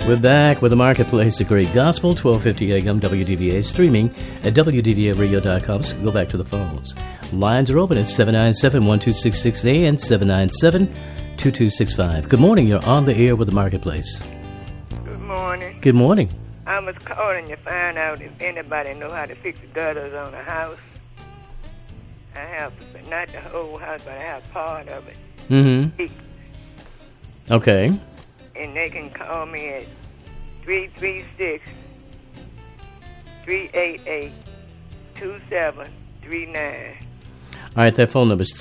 We're back with the Marketplace, the great gospel, 1250 AM WDVA, streaming at WDVAradio.com. So go back to the phones. Lines are open at 797-1266A and 797-2265. Good morning. You're on the air with the Marketplace. Good morning. Good morning. I was calling to find out if anybody know how to fix the gutters on a house. I have, but not the whole house, but I have part of it. Mm-hmm. Okay. And they can call me at 336-388-2739. All right, that phone number is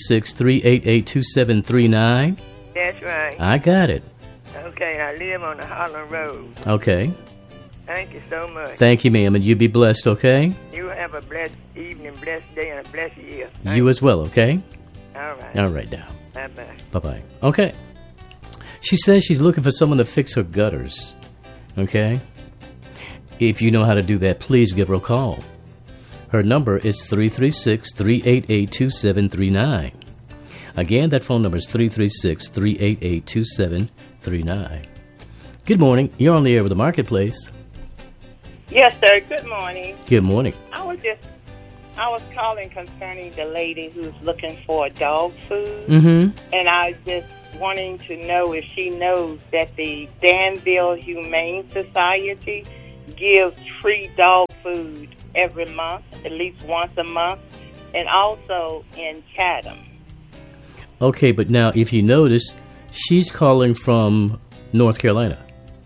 336-388-2739. That's right. I got it. Okay, I live on the Holland Road. Okay. Thank you so much. Thank you, ma'am, and you be blessed, okay? You have a blessed evening, blessed day, and a blessed year. You as well, okay? All right. All right, now. Bye-bye. Bye-bye. Okay. She says she's looking for someone to fix her gutters, okay? If you know how to do that, please give her a call. Her number is 336-388-2739. Again, that phone number is 336-388-2739. Good morning. You're on the air with the Marketplace. Yes, sir. Good morning. Good morning. I was calling concerning the lady who's looking for dog food. Mm-hmm. And I was just wanting to know if she knows that the Danville Humane Society gives free dog food every month, at least once a month, and also in Chatham. Okay, but now if you notice, she's calling from North Carolina.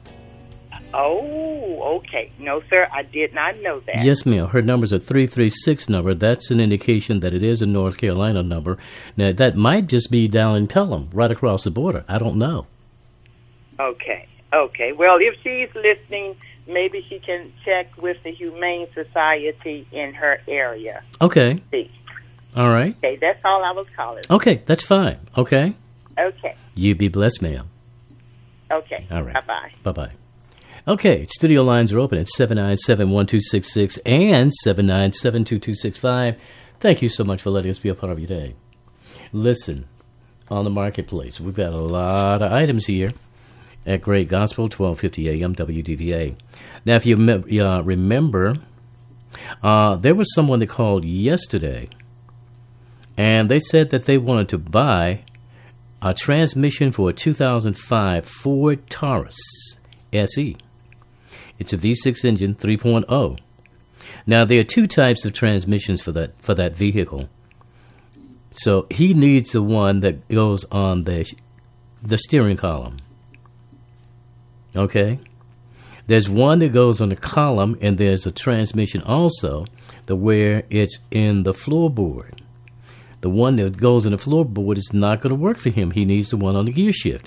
Oh, okay. No, sir, I did not know that. Yes, ma'am. Her number's a 336 number. That's an indication that it is a North Carolina number. Now, that might just be down in Pelham, right across the border. I don't know. Okay. Well, if she's listening, maybe she can check with the Humane Society in her area. Okay. See. All right. Okay, that's all I was calling. Okay, that's fine. Okay. Okay. You be blessed, ma'am. Okay. All right. Bye-bye. Bye-bye. Okay, studio lines are open at 797-1266 and 797-2265. Thank you so much for letting us be a part of your day. Listen, on the Marketplace, we've got a lot of items here at Great Gospel, 1250 AM WDVA. Now, if you remember, there was someone that called yesterday, and they said that they wanted to buy a transmission for a 2005 Ford Taurus SE. It's a V6 engine, 3.0. Now, there are two types of transmissions for that vehicle. So he needs the one that goes on the steering column. Okay? There's one that goes on the column, and there's a transmission also where it's in the floorboard. The one that goes in the floorboard is not going to work for him. He needs the one on the gear shift.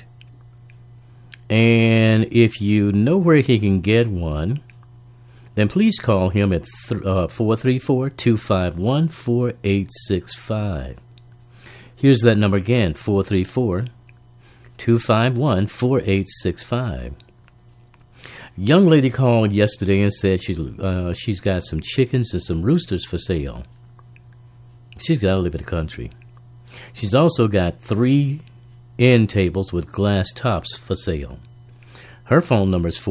And if you know where he can get one, then please call him at 434-251-4865. Here's that number again, 434-251-4865. Young lady called yesterday and said she's got some chickens and some roosters for sale. She's got to live in the country. She's also got 3 end tables with glass tops for sale. Her phone number is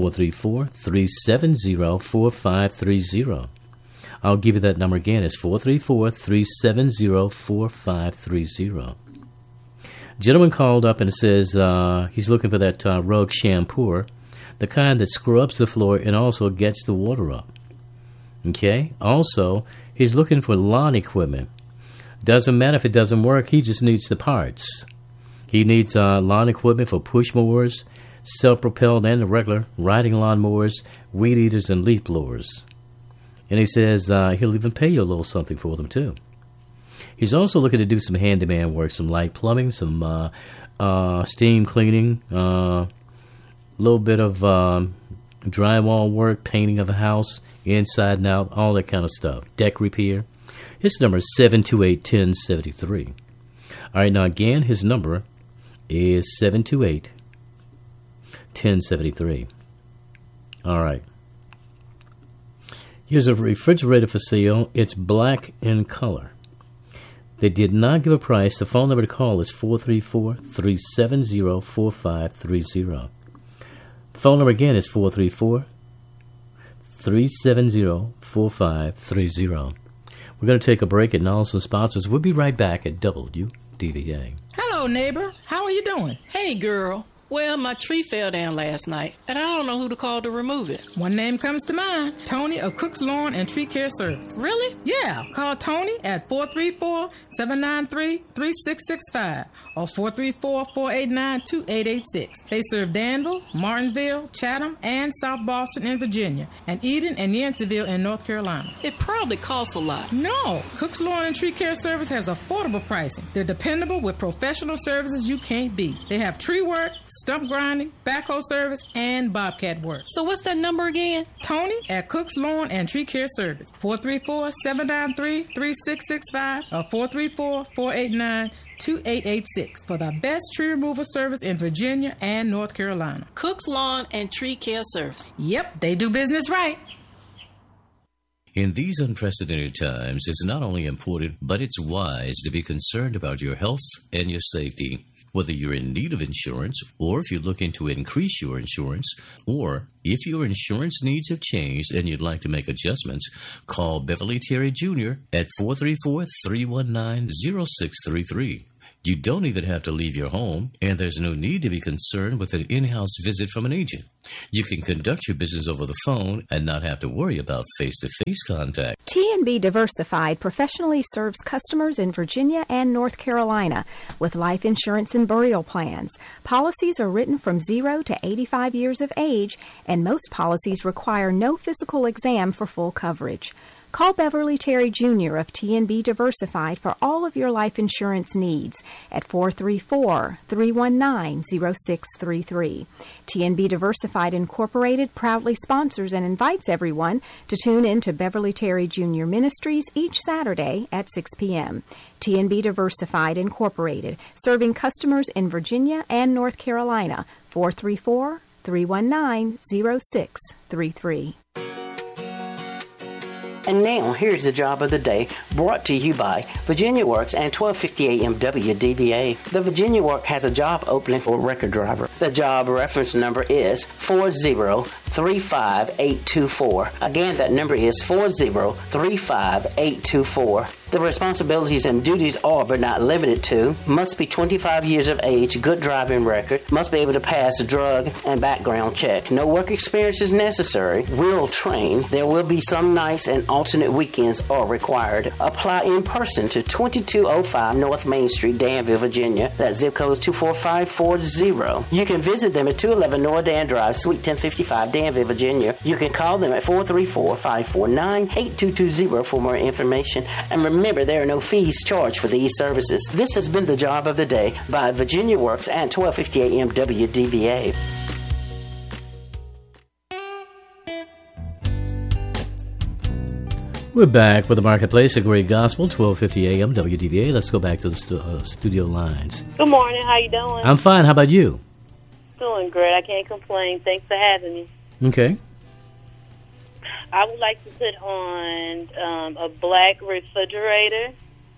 434-370-4530. I'll give you that number again. It's 434-370-4530. Gentleman called up and says he's looking for that Rogue shampooer, the kind that scrubs the floor and also gets the water up. Okay? Also, he's looking for lawn equipment. Doesn't matter if it doesn't work, he just needs the parts. He needs lawn equipment for push mowers, self-propelled and the regular riding lawn mowers, weed eaters, and leaf blowers. And he says he'll even pay you a little something for them, too. He's also looking to do some handyman work, some light plumbing, some steam cleaning, a little bit of drywall work, painting of the house, inside and out, all that kind of stuff, deck repair. His number is 728-1073. All right, now again, his number is 728-1073. All right. Here's a refrigerator for sale. It's black in color. They did not give a price. The phone number to call is 434-370-4530. Phone number again is 434-370-4530. We're going to take a break and also sponsors. We'll be right back at WDVA. Hello, neighbor. How are you doing? Hey, girl. Well, my tree fell down last night, and I don't know who to call to remove it. One name comes to mind. Tony of Cook's Lawn and Tree Care Service. Really? Yeah. Call Tony at 434-793-3665 or 434-489-2886. They serve Danville, Martinsville, Chatham, and South Boston in Virginia, and Eden and Yanceyville in North Carolina. It probably costs a lot. No. Cook's Lawn and Tree Care Service has affordable pricing. They're dependable with professional services you can't beat. They have tree work, stump grinding, backhoe service, and bobcat work. So what's that number again? Tony at Cook's Lawn and Tree Care Service. 434-793-3665 or 434-489-2886 for the best tree removal service in Virginia and North Carolina. Cook's Lawn and Tree Care Service. Yep, they do business right. In these unprecedented times, it's not only important, but it's wise to be concerned about your health and your safety. Whether you're in need of insurance, or if you're looking to increase your insurance, or if your insurance needs have changed and you'd like to make adjustments, call Beverly Terry Jr. at 434-319-0633. You don't even have to leave your home, and there's no need to be concerned with an in-house visit from an agent. You can conduct your business over the phone and not have to worry about face-to-face contact. T&B Diversified professionally serves customers in Virginia and North Carolina with life insurance and burial plans. Policies are written from 0 to 85 years of age, and most policies require no physical exam for full coverage. Call Beverly Terry Jr. of T&B Diversified for all of your life insurance needs at 434-319-0633. T&B Diversified Incorporated proudly sponsors and invites everyone to tune in to Beverly Terry Jr. Ministries each Saturday at 6 p.m. T&B Diversified Incorporated, serving customers in Virginia and North Carolina. 434-319-0633. And now, here's the job of the day, brought to you by Virginia Works and 1250 AM WDVA. The Virginia Work has a job opening for a record driver. The job reference number is 4035824. Again, that number is 4035824. The responsibilities and duties are, but not limited to, must be 25 years of age, good driving record, must be able to pass a drug and background check. No work experience is necessary. Will train. There will be some nights and alternate weekends are required. Apply in person to 2205 North Main Street, Danville, Virginia. That zip code is 24540. You can visit them at 211 North Dan Drive, Suite 1055, Danville, Virginia. You can call them at 434-549-8220 for more information. And remember, there are no fees charged for these services. This has been the job of the day by Virginia Works and 1250 AM WDVA. We're back with the Marketplace, a great gospel, 1250 AM WDVA. Let's go back to the studio lines. Good morning. How you doing? I'm fine. How about you? Doing great. I can't complain. Thanks for having me. Okay. I would like to put on a black refrigerator.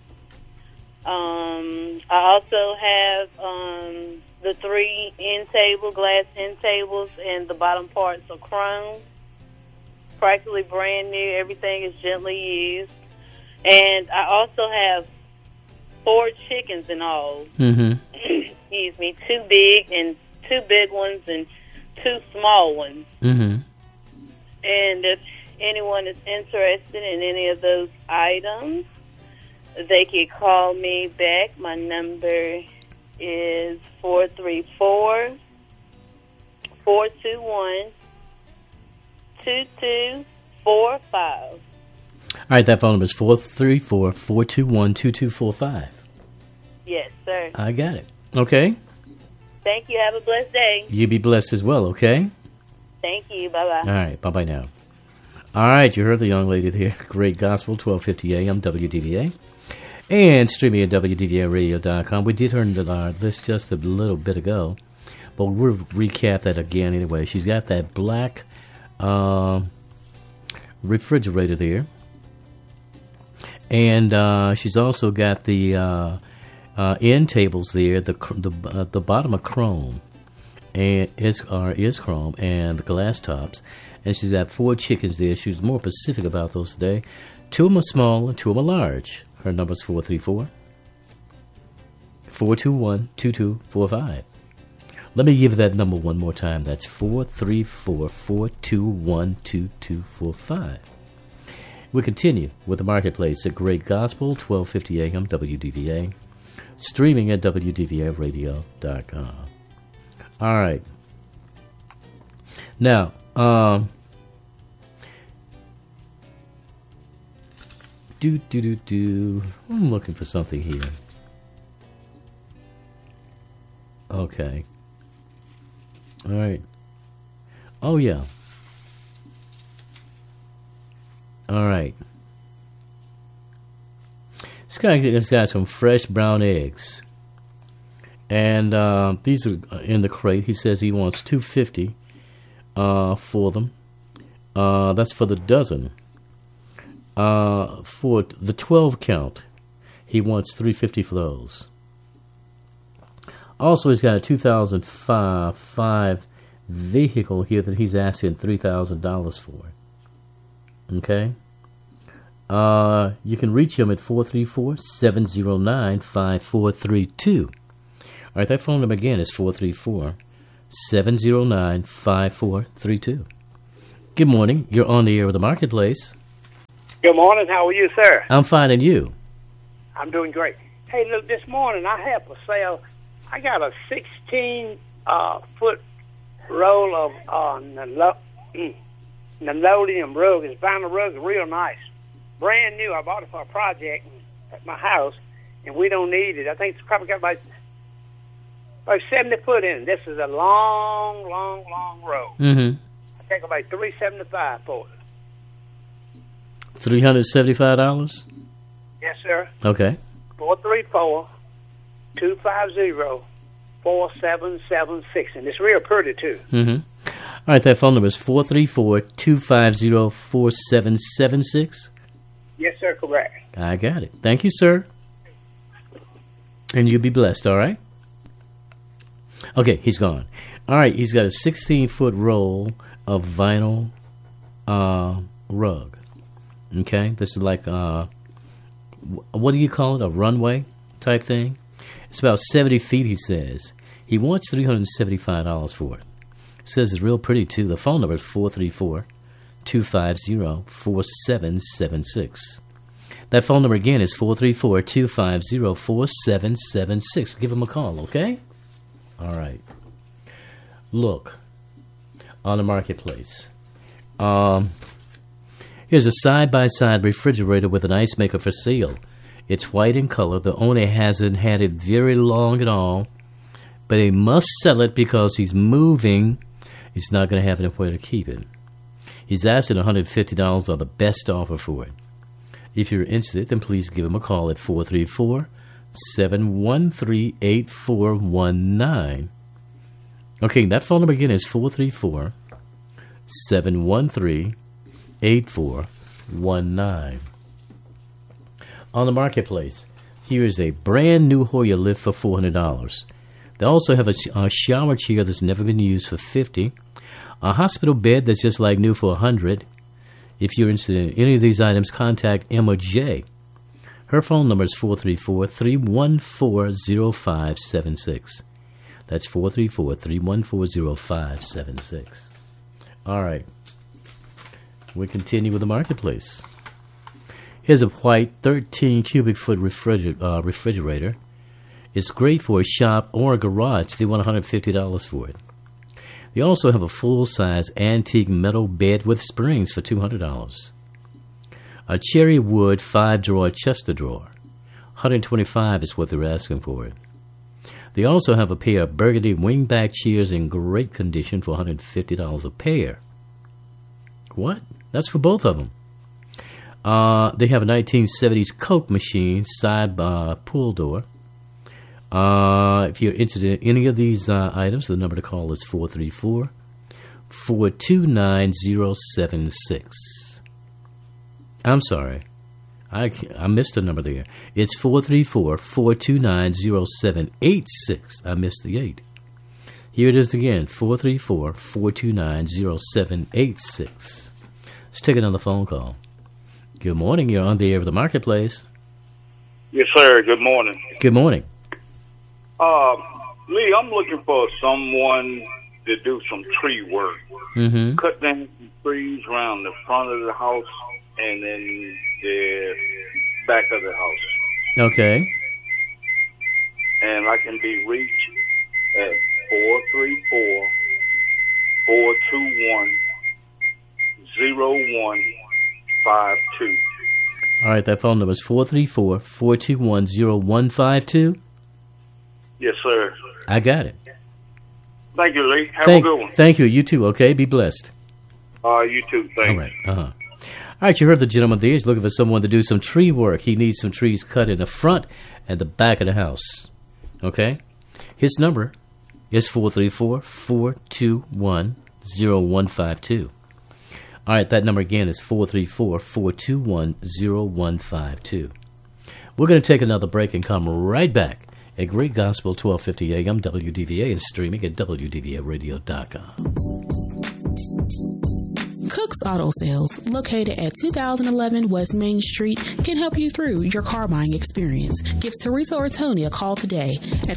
I also have the 3 glass end tables, and the bottom parts are chrome. Practically brand new. Everything is gently used. And I also have 4 chickens in all. Mm-hmm. Excuse me. 2 big ones and 2 small ones. Mm-hmm. And if anyone is interested in any of those items, they can call me back. My number is 434-421-2245. All right, that phone number is 434-421-2245. Yes, sir. I got it. Okay. Thank you. Have a blessed day. You be blessed as well, okay? Thank you. Bye-bye. All right, bye-bye now. All right, you heard the young lady there. Great Gospel, 1250 AM WDVA. And streaming at WDVAradio.com. We did turn our list just a little bit ago, but we'll recap that again anyway. She's got that black refrigerator there. And she's also got the end tables there, the bottom of chrome. and is chrome and the glass tops. And she's got 4 chickens there. She was more specific about those today. 2 of them are small and 2 of them are large. Her number's 434-421-2245. Let me give that number one more time. That's 434-421-2245. We continue with the Marketplace at Great Gospel, 1250 AM WDVA, streaming at WDVAradio.com. All right. Now, I'm looking for something here. Okay. All right. Oh, yeah. All right. This guy has got some fresh brown eggs. And these are in the crate. He says he wants $2.50 for them. That's for the dozen. For the 12 count, he wants $3.50 for those. Also, he's got a 2005 vehicle here that he's asking $3,000 for. Okay? You can reach him at 434-709-5432. All right, that phone number again is 434-709-5432. Good morning. You're on the air with the Marketplace. Good morning. How are you, sir? I'm fine, and you? I'm doing great. Hey, look, this morning I have for sale, I got a 16-foot roll of linoleum rug. It's vinyl rug, real nice. Brand new. I bought it for a project at my house, and we don't need it. I think it's probably got about 70 foot in it. This is a long row. Mm-hmm. I think about $375 for it. $375? Yes, sir. Okay. 434-250-4776, and it's real pretty too. Mm-hmm. All right, that phone number is 434-250-4776. Yes, sir, correct. I got it. Thank you, sir. And you'll be blessed, all right? Okay, he's gone. All right, he's got a 16-foot roll of vinyl rug. Okay, this is like, what do you call it, a runway type thing? It's about 70 feet, he says. He wants $375 for it. Says it's real pretty, too. The phone number is 434-250-4776. That phone number again is 434-250-4776. Give him a call, okay? All right. Look, on the Marketplace. Here's a side-by-side refrigerator with an ice maker for sale. It's white in color. The owner hasn't had it very long at all, but he must sell it because he's moving. He's not going to have anywhere to keep it. He's asking $150 are the best offer for it. If you're interested, then please give him a call at 434-713-8419. Okay, that phone number again is 434-713-8419. On the Marketplace, here is a brand new Hoyer lift for $400. They also have a shower chair that's never been used for $50. A hospital bed that's just like new for $100. If you're interested in any of these items, contact Emma J. Her phone number is 434-314-0576. That's 434-314-0576. All right. We continue with the Marketplace. Here's a white 13 cubic foot refrigerator. It's great for a shop or a garage. They want $150 for it. They also have a full-size antique metal bed with springs for $200. A cherry wood 5-drawer chest of drawer. $125 is what they're asking for it. They also have a pair of burgundy wingback chairs in great condition for $150 a pair. What? That's for both of them. They have a 1970s Coke machine side pull door. If you're interested in any of these items, the number to call is 434-429-076. I'm sorry. I missed a number there. It's 434-429-0786. I missed the 8. Here it is again, 434-429-0786. Let's take another phone call. Good morning. You're on the air of the Marketplace. Yes, sir. Good morning. Good morning. Lee, I'm looking for someone to do some tree work. Mm-hmm. Cut down some trees around the front of the house and then the back of the house. Okay. And I can be reached at 434-421-0152. All right, that phone number is 434-421-0152. Yes, sir. I got it. Thank you, Lee. Have a good one. Thank you. You too, okay? Be blessed. You too. Thanks. All right. All right, you heard the gentleman there. He's looking for someone to do some tree work. He needs some trees cut in the front and the back of the house. Okay? His number is 434-421-0152. All right, that number again is 434-421-0152. We're going to take another break and come right back. A Great Gospel, 1250 AM, WDVA is streaming at WDVAradio.com. Cook's Auto Sales, located at 2011 West Main Street, can help you through your car buying experience. Give Teresa or Tony a call today at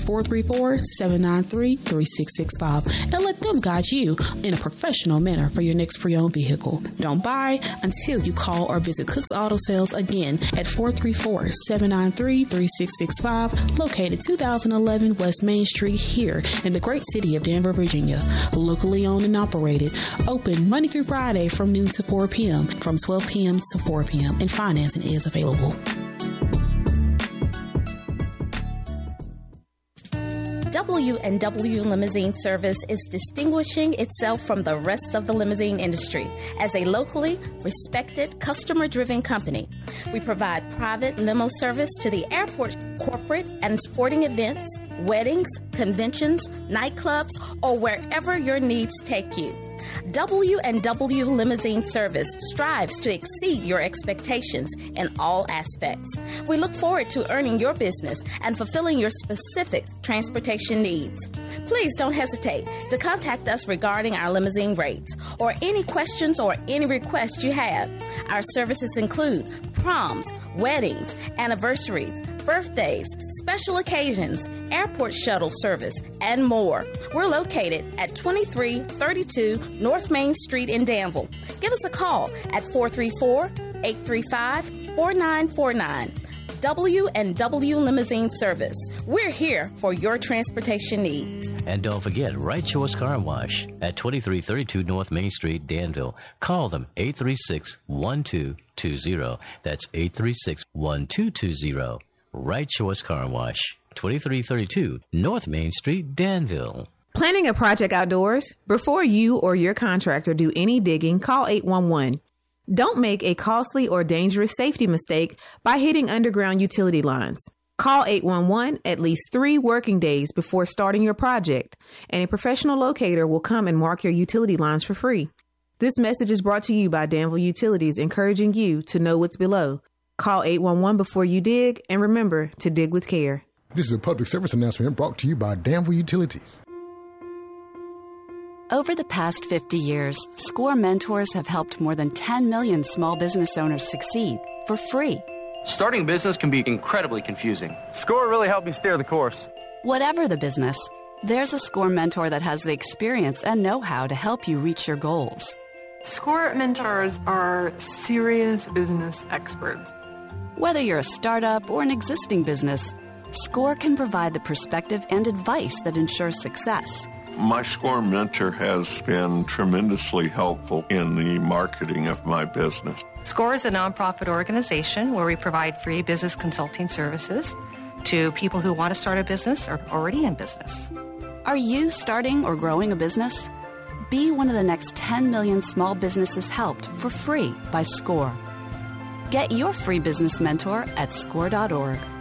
434-793-3665 and let them guide you in a professional manner for your next pre-owned vehicle. Don't buy until you call or visit Cook's Auto Sales again at 434-793-3665, located 2011 West Main Street here in the great city of Danville, Virginia. Locally owned and operated, open Monday through Friday from noon to 4 p.m., from 12 p.m. to 4 p.m., and financing is available. W&W Limousine Service is distinguishing itself from the rest of the limousine industry as a locally respected, customer-driven company. We provide private limo service to the airport, corporate and sporting events, weddings, conventions, nightclubs, or wherever your needs take you. W&W Limousine Service strives to exceed your expectations in all aspects. We look forward to earning your business and fulfilling your specific transportation needs. Please don't hesitate to contact us regarding our limousine rates or any questions or any requests you have. Our services include proms, weddings, anniversaries, birthdays, special occasions, airport shuttle service, and more. We're located at 2332 North Main Street in Danville. Give us a call at 434-835-4949. W&W Limousine Service. We're here for your transportation need. And don't forget, Right Choice Car Wash at 2332 North Main Street, Danville. Call them 836-1220. That's 836-1220. Right Choice Car Wash, 2332 North Main Street, Danville. Planning a project outdoors? Before you or your contractor do any digging, call 811. Don't make a costly or dangerous safety mistake by hitting underground utility lines. Call 811 at least 3 working days before starting your project, and a professional locator will come and mark your utility lines for free. This message is brought to you by Danville Utilities, encouraging you to know what's below. Call 811 before you dig, and remember to dig with care. This is a public service announcement brought to you by Danville Utilities. Over the past 50 years, SCORE mentors have helped more than 10 million small business owners succeed for free. Starting a business can be incredibly confusing. SCORE really helped me steer the course. Whatever the business, there's a SCORE mentor that has the experience and know-how to help you reach your goals. SCORE mentors are serious business experts. Whether you're a startup or an existing business, SCORE can provide the perspective and advice that ensures success. My SCORE mentor has been tremendously helpful in the marketing of my business. SCORE is a nonprofit organization where we provide free business consulting services to people who want to start a business or already in business. Are you starting or growing a business? Be one of the next 10 million small businesses helped for free by SCORE. Get your free business mentor at SCORE.org.